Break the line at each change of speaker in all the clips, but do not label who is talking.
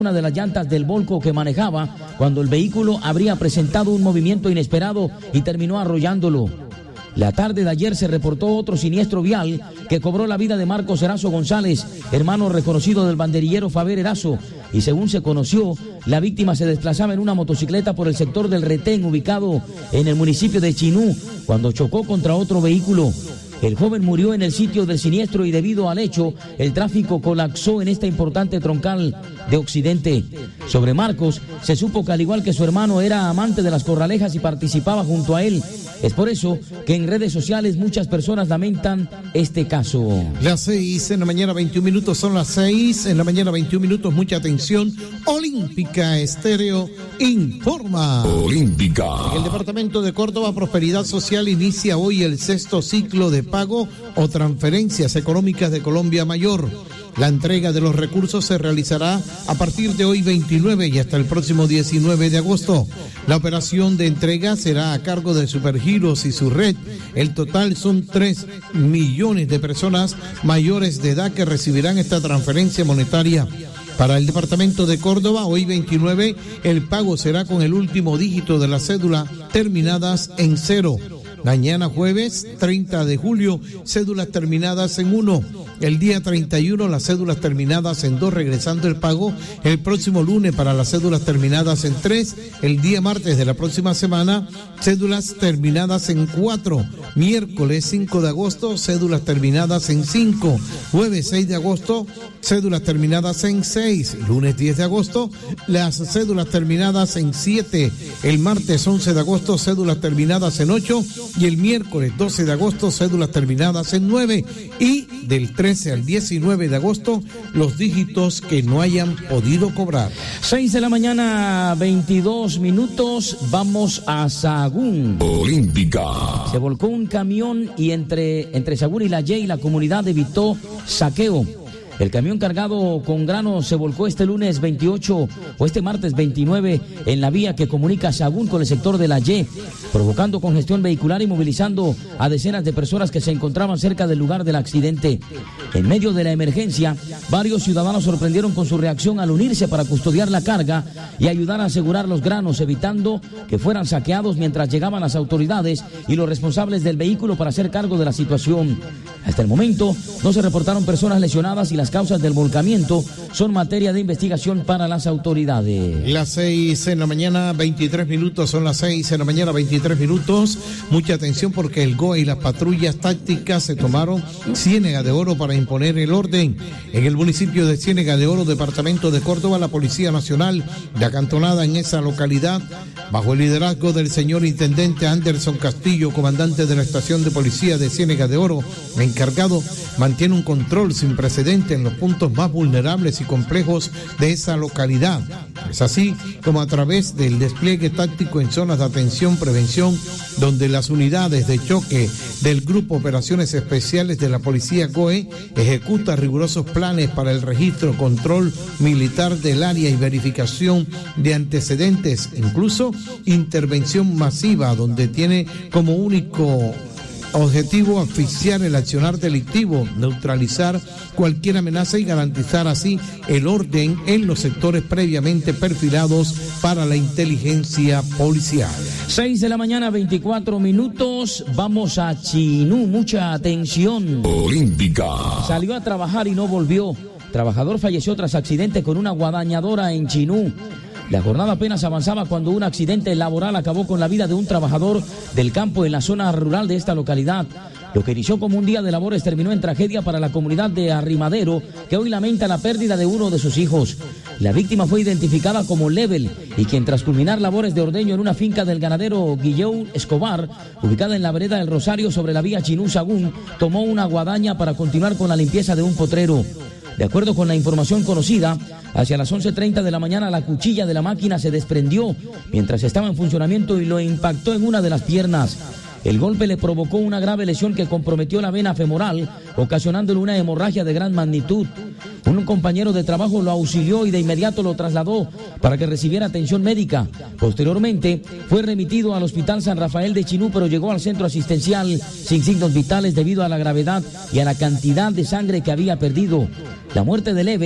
una de las llantas del Volvo que manejaba cuando el vehículo habría presentado un movimiento inesperado y terminó arrollándolo. La tarde de ayer se reportó otro siniestro vial que cobró la vida de Marcos Erazo González, hermano reconocido del banderillero Faber Erazo, y según se conoció, la víctima se desplazaba en una motocicleta por el sector del Retén, ubicado en el municipio de Chinú, cuando chocó contra otro vehículo. El joven murió en el sitio del siniestro y debido al hecho, el tráfico colapsó en esta importante troncal de Occidente. Sobre Marcos, se supo que al igual que su hermano era amante de las corralejas y participaba junto a él. Es por eso que en redes sociales muchas personas lamentan este caso.
Las 6 en la mañana, 21 minutos, son las 6 en la mañana, 21 minutos, mucha atención. Olímpica Estéreo informa.
Olímpica.
En el departamento de Córdoba, Prosperidad Social inicia hoy el 6º ciclo de pago o transferencias económicas de Colombia Mayor. La entrega de los recursos se realizará a partir de hoy 29 y hasta el próximo 19 de agosto. La operación de entrega será a cargo de Supergiros y su red. El total son 3 millones de personas mayores de edad que recibirán esta transferencia monetaria. Para el departamento de Córdoba, hoy 29, el pago será con el último dígito de la cédula terminadas en 0. Mañana jueves 30 de julio, cédulas terminadas en 1. El día 31, las cédulas terminadas en 2, regresando el pago. El próximo lunes para las cédulas terminadas en 3. El día martes de la próxima semana, cédulas terminadas en 4. Miércoles 5 de agosto, cédulas terminadas en 5. Jueves 6 de agosto, cédulas terminadas en 6. Lunes 10 de agosto, las cédulas terminadas en 7. El martes 11 de agosto, cédulas terminadas en 8. Y el miércoles 12 de agosto, cédulas terminadas en 9. Y del 13 al 19 de agosto, los dígitos que no hayan podido cobrar.
6 de la mañana, 22 minutos, vamos a Sahagún.
Olímpica.
Se volcó un camión y entre Sahagún y La Ye, la comunidad evitó saqueo. El camión cargado con grano se volcó este lunes 28 o este martes 29 en la vía que comunica Sahagún con el sector de La Ye, provocando congestión vehicular y movilizando a decenas de personas que se encontraban cerca del lugar del accidente. En medio de la emergencia, varios ciudadanos sorprendieron con su reacción al unirse para custodiar la carga y ayudar a asegurar los granos, evitando que fueran saqueados mientras llegaban las autoridades y los responsables del vehículo para hacer cargo de la situación. Hasta el momento no se reportaron personas lesionadas y las causas del volcamiento son materia de investigación para las autoridades.
Las 6 en la mañana, 23 minutos, son las 6 en la mañana, 23 minutos. Mucha atención porque el GOE y las patrullas tácticas se tomaron Ciénega de Oro para imponer el orden. En el municipio de Ciénega de Oro, departamento de Córdoba, la Policía Nacional, de acantonada en esa localidad, bajo el liderazgo del señor intendente Anderson Castillo, comandante de la estación de policía de Ciénega de Oro, encargado, mantiene un control sin precedente en los puntos más vulnerables y complejos de esa localidad. Es así como a través del despliegue táctico en zonas de atención, prevención, donde las unidades de choque del Grupo Operaciones Especiales de la Policía GOE ejecuta rigurosos planes para el registro, control militar del área y verificación de antecedentes, incluso intervención masiva, donde tiene como único objetivo asfixiar el accionar delictivo, neutralizar cualquier amenaza y garantizar así el orden en los sectores previamente perfilados para la inteligencia policial.
6 de la mañana, 24 minutos, vamos a Chinú, mucha atención.
Olímpica.
Salió a trabajar y no volvió. Trabajador falleció tras accidente con una guadañadora en Chinú. La jornada apenas avanzaba cuando un accidente laboral acabó con la vida de un trabajador del campo en la zona rural de esta localidad. Lo que inició como un día de labores terminó en tragedia para la comunidad de Arrimadero, que hoy lamenta la pérdida de uno de sus hijos. La víctima fue identificada como Level y quien tras culminar labores de ordeño en una finca del ganadero Guillou Escobar, ubicada en la vereda del Rosario sobre la vía Chinú-Sahagún, tomó una guadaña para continuar con la limpieza de un potrero. De acuerdo con la información conocida, hacia las 11:30 de la mañana la cuchilla de la máquina se desprendió mientras estaba en funcionamiento y lo impactó en una de las piernas. El golpe le provocó una grave lesión que comprometió la vena femoral, ocasionándole una hemorragia de gran magnitud. Un compañero de trabajo lo auxilió y de inmediato lo trasladó para que recibiera atención médica. Posteriormente, fue remitido al Hospital San Rafael de Chinú, pero llegó al centro asistencial sin signos vitales debido a la gravedad y a la cantidad de sangre que había perdido. La muerte de Level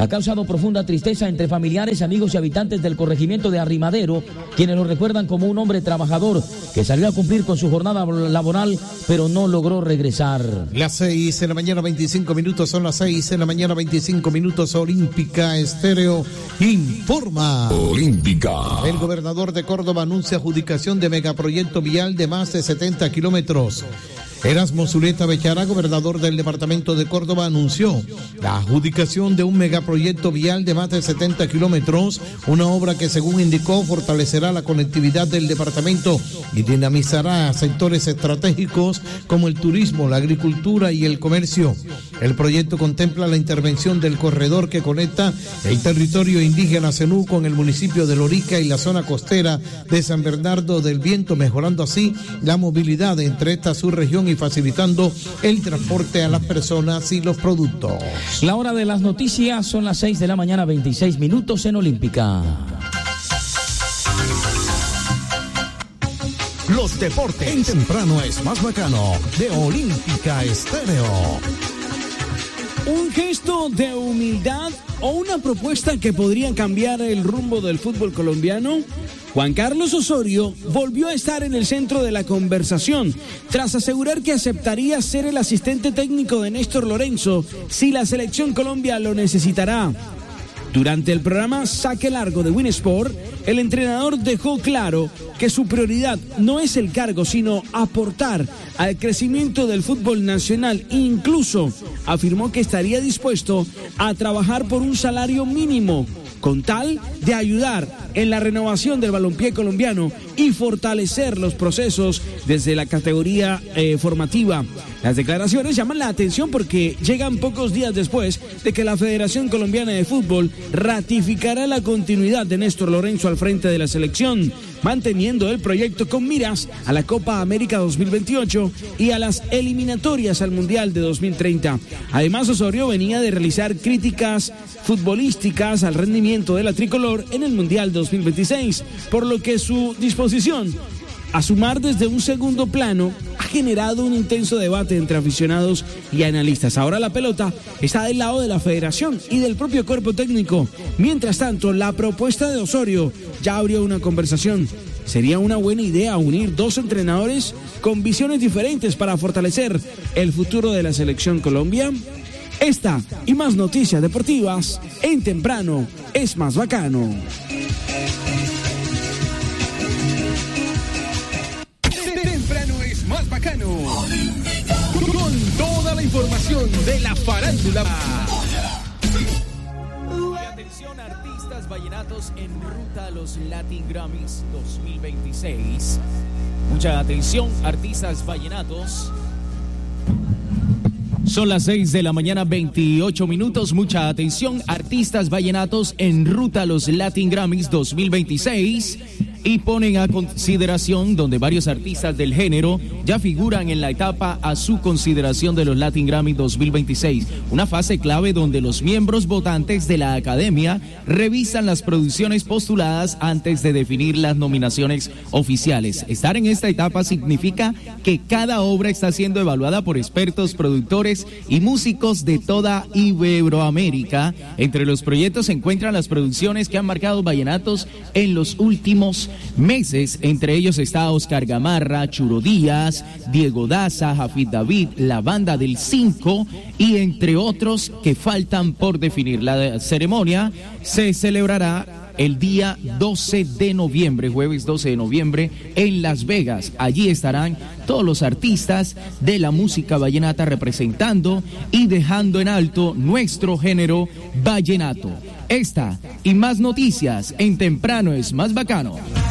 ha causado profunda tristeza entre familiares, amigos y habitantes del corregimiento de Arrimadero, quienes lo recuerdan como un hombre trabajador que salió a cumplir con su jornada laboral, pero no logró regresar.
Las 6 de la mañana 25 minutos, son las 6 de la mañana 25 minutos. Olímpica Estéreo informa.
Olímpica.
El gobernador de Córdoba anuncia adjudicación de megaproyecto vial de más de 70 kilómetros. Erasmo Zuleta Bechara, gobernador del departamento de Córdoba, anunció la adjudicación de un megaproyecto vial de más de 70 kilómetros, una obra que, según indicó, fortalecerá la conectividad del departamento y dinamizará sectores estratégicos como el turismo, la agricultura y el comercio. El proyecto contempla la intervención del corredor que conecta el territorio indígena Zenú con el municipio de Lorica y la zona costera de San Bernardo del Viento, mejorando así la movilidad entre esta subregión y facilitando el transporte a las personas y los productos.
La hora de las noticias son las 6 de la mañana, 26 minutos en Olímpica.
Los deportes en temprano es más bacano, de Olímpica Estéreo.
Un gesto de humildad o una propuesta que podría cambiar el rumbo del fútbol colombiano. Juan Carlos Osorio volvió a estar en el centro de la conversación tras asegurar que aceptaría ser el asistente técnico de Néstor Lorenzo si la selección Colombia lo necesitará. Durante el programa Saque Largo de Winsport, el entrenador dejó claro que su prioridad no es el cargo, sino aportar al crecimiento del fútbol nacional. Incluso afirmó que estaría dispuesto a trabajar por un salario mínimo, con tal de ayudar en la renovación del balompié colombiano y fortalecer los procesos desde la categoría formativa. Las declaraciones llaman la atención porque llegan pocos días después de que la Federación Colombiana de Fútbol ratificara la continuidad de Néstor Lorenzo al frente de la selección, manteniendo el proyecto con miras a la Copa América 2028 y a las eliminatorias al Mundial de 2030. Además, Osorio venía de realizar críticas futbolísticas al rendimiento de la tricolor en el Mundial 2026, por lo que su disposición a sumar desde un segundo plano ha generado un intenso debate entre aficionados y analistas. Ahora la pelota está del lado de la federación y del propio cuerpo técnico. Mientras tanto, la propuesta de Osorio ya abrió una conversación. ¿Sería una buena idea unir dos entrenadores con visiones diferentes para fortalecer el futuro de la selección Colombia? Esta y más noticias deportivas en Temprano es más bacano.
Más bacano, con toda la información de la farándula.
Atención, artistas vallenatos en ruta a los Latin Grammys 2026. Mucha atención, artistas vallenatos. Son las 6 de la mañana, 28 minutos. Mucha atención, artistas vallenatos en ruta a los Latin Grammys 2026. Y ponen a consideración donde varios artistas del género ya figuran en la etapa a su consideración de los Latin Grammy 2026, una fase clave donde los miembros votantes de la academia revisan las producciones postuladas antes de definir las nominaciones oficiales. Estar en esta etapa significa que cada obra está siendo evaluada por expertos, productores y músicos de toda Iberoamérica. Entre los proyectos se encuentran las producciones que han marcado vallenatos en los últimos meses. Entre ellos está Oscar Gamarra, Churo Díaz, Diego Daza, Jafid David, la Banda del 5 y entre otros que faltan por definir. La ceremonia se celebrará el día 12 de noviembre, jueves 12 de noviembre, en Las Vegas. Allí estarán todos los artistas de la música vallenata representando y dejando en alto nuestro género vallenato. Esta y más noticias en Temprano es más bacano.